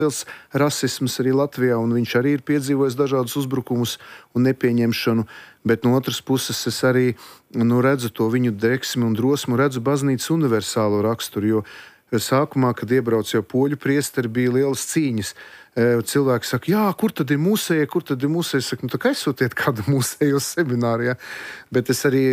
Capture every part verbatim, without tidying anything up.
liels rasisms arī Latvijā, un viņš arī ir piedzīvojis dažādus uzbrukumus un nepieņemšanu, bet no otras puses es arī nu, redzu to viņu deksmi un drosmu, redzu baznīcas universālo raksturu, jo sākumā, kad iebrauc jau poļu priesteri, bija lielas cīņas. Cilvēki saka, jā, kur tad ir mūsēja, kur tad ir mūsēja? Saka, nu tā kā aizsūtiet kādu mūsēju uz semināru, jā. Bet es arī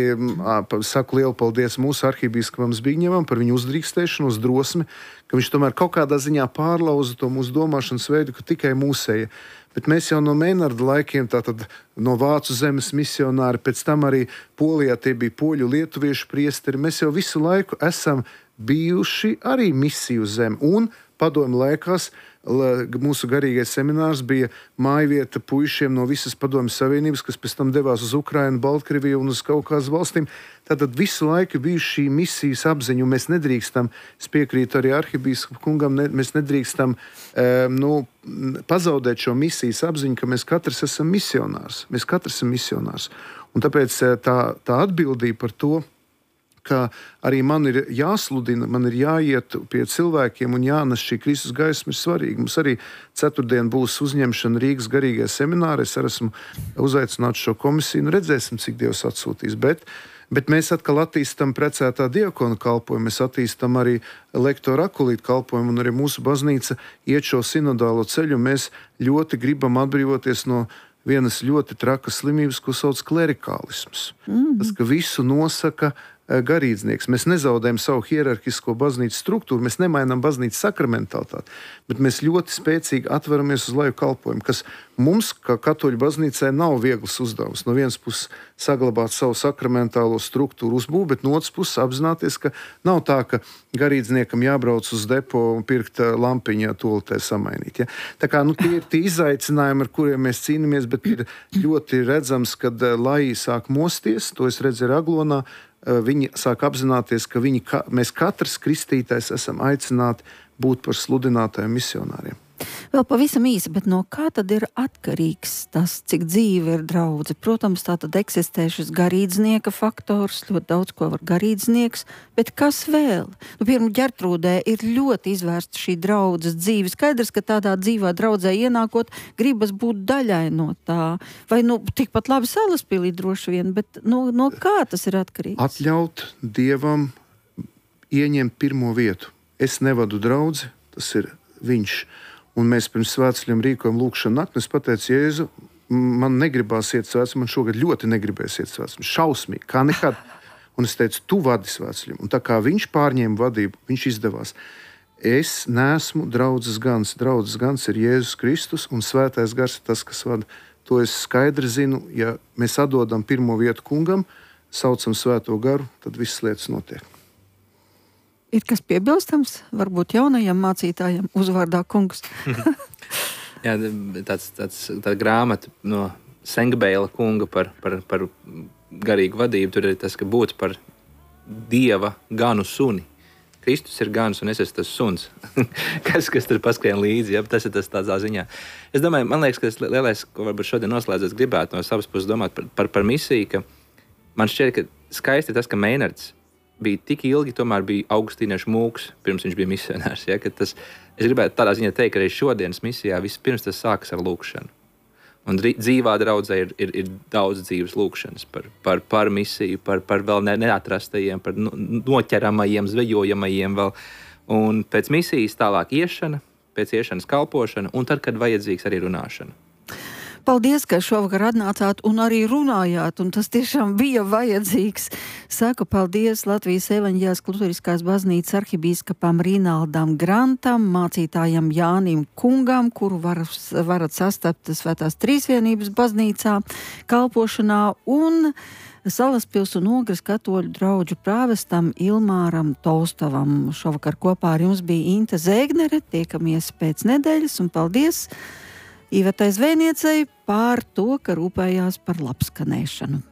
saku lielu paldies mūsu arhibīskapam Zbigņevam par viņu uzdrīkstēšanos, drosmi, ka viņš tomēr kaut kādā ziņā pārlauza to mūsu domāšanas veidu, ka tikai mūsēja. Bet mēs jau no Meinarda laikiem, tātad no Vācu zemes misionāri, pēc tam arī Polijā tie bija poļu lietuviešu priesteri, mēs jau visu laiku esam bijuši arī misiju zem. Un padomju laikās mūsu garīgais seminārs bija mājvieta puišiem no visas Padomju Savienības, kas pēc tam devās uz Ukrainu, Baltkrieviju un uz Kaukāzu valstīm. Tātad visu laiku bija šī misijas apziņa, un mēs nedrīkstam, es piekrītu arī arhibīskapu kungam, ne, mēs nedrīkstam um, nu, pazaudēt šo misijas apziņu, ka mēs katrs esam misionārs. Mēs katrs esam misionārs. Un tāpēc tā, tā atbildība par to, ka arī man ir jāsludina, man ir jāiet pie cilvēkiem un jānes šī Kristus gaisma ir svarīga. Mums arī ceturtdien būs uzņemšana Rīgas garīgajā seminārā. Es arī esmu uzaicināts šo komisiju un redzēsim, cik Dievs atsūtīs. Bet, bet mēs atkal attīstam precētā diakona kalpojumu, mēs attīstam arī lektora akulīta kalpojumu un arī mūsu baznīca iet šo sinodālo ceļu. Mēs ļoti gribam atbrīvoties no vienas ļoti trakas slimības, ko sauc klerikālisms. Mm-hmm. Tas, ka visu nosaka garīdznieks. Mēs nezaudējam savu hierarhisko baznīcas struktūru, mēs nemainām baznīcas sakramentālitāti, bet mēs ļoti spēcīgi atveramies uz laju kalpojumu, kas mums, kā katoļu baznīcai, nav viegls uzdevums. No vienas puses saglabāt savu sakramentālo struktūru uzbūvi, bet no otras puses apzināties, ka nav tā, ka garīdzniekam jābrauc uz depo un pirkt lampiņā toltē samainīt. Ja? Tā kā nu, tie ir tie izaicinājumi, ar kuriem mēs cīnāmies, bet ir ļoti redzams, kad laji sāk mosties, to es redzu Aglonā, viņi sāk apzināties, ka viņi, mēs katrs kristītais esam aicināti būt par sludinātājiem misionāriem. Vēl pavisam īsi, bet no kā tad ir atkarīgs tas, cik dzīve ir draudze? Protams, tā tad eksistē šis garīdznieka faktors, ļoti daudz ko var garīdznieks, bet kas vēl? Nu, piemēram, Ģertrūdē ir ļoti izvērsta šī draudzes dzīve. Skaidrs, ka tādā dzīvā draudzē ienākot, gribas būt daļai no tā. Vai, nu, tikpat labi Salaspilī droši vien, bet no, no kā tas ir atkarīgs? Atļaut Dievam ieņemt pirmo vietu. Es nevadu draudzi, tas ir viņš. Un mēs pirms svētceļiem rīkojam lūkšanu nakti. Es pateicu, Jēzu, man negribās iet svētceļiem, man šogad ļoti negribēs iet svētceļiem. Šausmīgi, kā nekad. Un es teicu, tu vadi svētceļiem. Un tā kā viņš pārņēma vadību, viņš izdevās. Es neesmu draudzes gans. Draudzes gans ir Jēzus Kristus un svētais gars ir tas, kas vada. To es skaidri zinu. Ja mēs atdodam pirmo vietu kungam, saucam svēto garu, tad visas lietas notiek. Ir kas piebilstams, varbūt jaunajam mācītājam uzvārdā kungs? Jā, tāds, tāds, tā grāmata no Sengbeila kunga par, par, par garīgu vadību, tur ir tas, ka būt par Dieva ganu suni. Kristus ir gans un es esmu tas suns. kas, kas tur paskrien līdzi, ja? Tas ir tas tādā ziņā. Es domāju, man liekas, ka tas lielais, ko varbūt šodien noslēdzot, gribētu no savas puses domāt par, par, par misiju, ka man šķiet, ka skaisti tas, ka Meinards bija tik ilgi, tomēr bija augustīniešu mūks, pirms viņš bija misionārs. Ja, tas, es gribētu tādā ziņā teikt, ka arī šodienas misijā vispirms tas sākas ar lūkšanu. Un dzīvā draudzē ir, ir, ir daudz dzīves lūkšanas par, par, par misiju, par, par vēl ne, neatrastajiem, par noķeramajiem, zvejojamajiem vēl. Un pēc misijas tālāk iešana, pēc iešanas kalpošana, un tad, kad vajadzīgs, arī runāšana. Paldies, ka šovakar atnācāt un arī runājāt, un tas tiešām bija vajadzīgs. Saku paldies Latvijas evaņģēliskās luteriskās baznīcas arhibīskapam Rīnaldam Grantam, mācītājam Jānim Kungam, kuru var, varat sastapt Svētās Trīsvienības baznīcā kalpošanā, un Salaspils un Ogres katoļu drauģu prāvestam Ilmāram Tolstovam. Šovakar kopā ar jums bija Inte Zēgnere, tiekamies pēc nedēļas, un paldies Ivetai Zvejniecei par to, ka rūpējās par labskanēšanu.